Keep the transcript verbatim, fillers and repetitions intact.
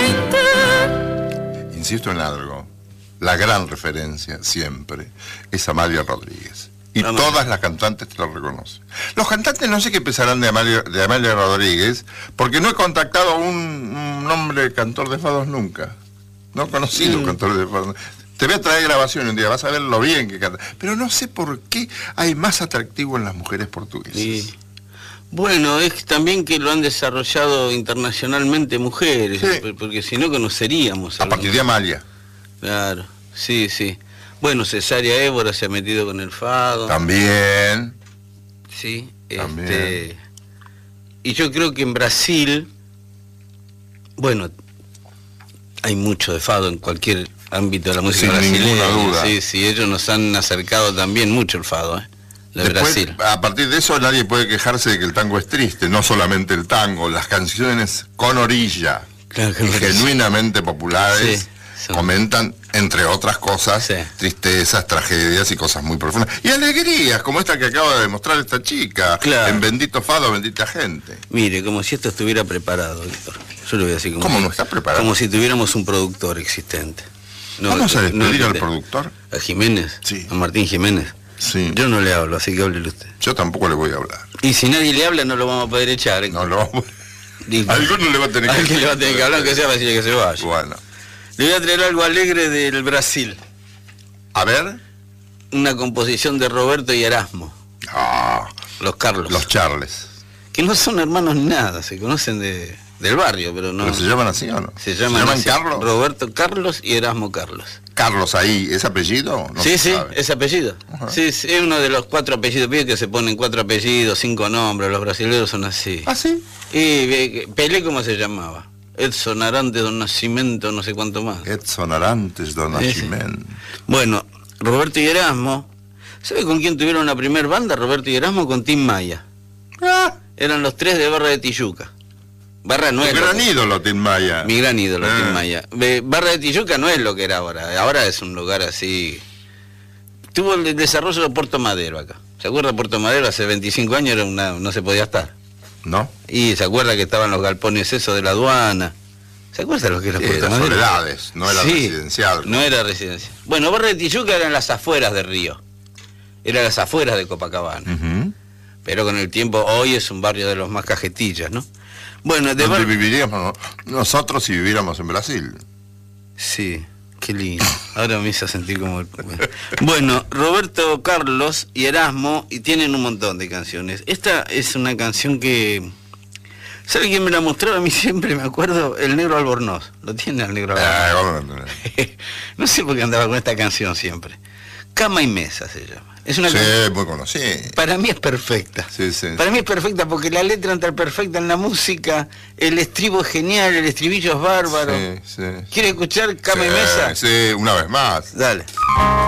Insisto en algo, la gran referencia siempre es Amalia Rodríguez. Y Amalia. Todas las cantantes te lo reconocen. Los cantantes no sé qué pensarán de Amalia, de Amalia Rodríguez, porque no he contactado a un, un hombre cantor de fados nunca. No he conocido Mm. un cantor de fados. Te voy a traer grabación un día, vas a ver lo bien que canta. Pero no sé por qué hay más atractivo en las mujeres portuguesas. Sí. Bueno, es también que lo han desarrollado internacionalmente mujeres, Sí. porque si no conoceríamos. A partir de Amalia. Claro, sí, sí. Bueno, Cesárea Évora se ha metido con el fado. También. Sí, También. este, y yo creo que en Brasil, bueno, hay mucho de fado en cualquier ámbito de la música Sin brasileña. ninguna duda. Sí, sí, ellos nos han acercado también mucho el fado, ¿eh? De Después, Brasil. a partir de eso nadie puede quejarse de que el tango es triste, no solamente el tango, las canciones con orilla Claro que y sí. genuinamente populares Sí, son- comentan, entre otras cosas, Sí. tristezas, tragedias y cosas muy profundas. Y alegrías, como esta que acaba de demostrar esta chica, Claro. en Bendito Fado, Bendita Gente. Mire, como si esto estuviera preparado, Víctor. Yo le voy a decir como ¿Cómo si- no está preparado? Como si tuviéramos un productor existente. No, ¿Vamos a no, despedir no, al te- productor? ¿A Jiménez? Sí. ¿A Martín Jiménez? Sí. Yo no le hablo, así que háblele usted. Yo tampoco le voy a hablar. Y si nadie le habla, no lo vamos a poder echar. ¿eh? No lo vamos Digo, a... Alguno le va a tener que alguien le va a tener que hablar, que sea para decirle que se vaya. Bueno. Le voy a traer algo alegre del Brasil. A ver. Una composición de Roberto y Erasmo, Ah, los Carlos. los Charles. Que no son hermanos ni nada, se conocen de, del barrio, pero no. ¿Pero se llaman así o no? Se llaman, así, Carlos? Roberto Carlos y Erasmo Carlos. Carlos ahí, ¿es apellido? No sí, se sí, sabe. es apellido. Ajá. Sí, sí, es uno de los cuatro apellidos, pide que se ponen cuatro apellidos, cinco nombres, los brasileños son así. ¿Ah, sí? Y eh, Pelé, ¿cómo se llamaba? Edson Arantes do Nascimento, no sé cuánto más. Edson Arantes do Nascimento. Bueno, Roberto y Erasmo, ¿sabe con quién tuvieron la primer banda? Roberto y Erasmo con Tim Maya. Ah, Eran los tres de Barra de Tijuca. Barra no tu es lo gran que- ídolo, Tim Maya. Mi gran ídolo, Ah. Tim Maya. Ve, Barra de Tijuca no es lo que era ahora. Ahora es un lugar así. Tuvo el desarrollo de Puerto Madero acá. ¿Se acuerda Puerto Madero? Hace veinticinco años era una, no se podía estar. ¿No? Y se acuerda que estaban los galpones esos de la aduana. ¿Se acuerda lo que era Sí, Puerto las Madero? soledades, no era Sí, residencial. No era residencial. Bueno, Barra de Tijuca eran las afueras de Río. Eran las afueras de Copacabana. Ujú. Pero con el tiempo, hoy es un barrio de los más cajetillas, ¿no? Bueno, de ¿Dónde Bar- viviríamos nosotros si viviéramos en Brasil? Sí, qué lindo. Ahora me hizo sentir como el... Bueno, Roberto Carlos y Erasmo, y tienen un montón de canciones. Esta es una canción que... ¿Sabe quién me la mostró? A mí siempre me acuerdo, el Negro Albornoz. ¿Lo tiene el Negro Albornoz? Ah, bueno, No sé por qué andaba con esta canción siempre. Cama y Mesa se llama. Es una sí, canción... muy conocido. Para mí es perfecta. Sí, sí. Para mí es perfecta porque la letra entra perfecta en la música, el estribo es genial, el estribillo es bárbaro. Sí, sí. ¿Quiere escuchar Cama y Sí, Mesa? Sí, una vez más. Dale.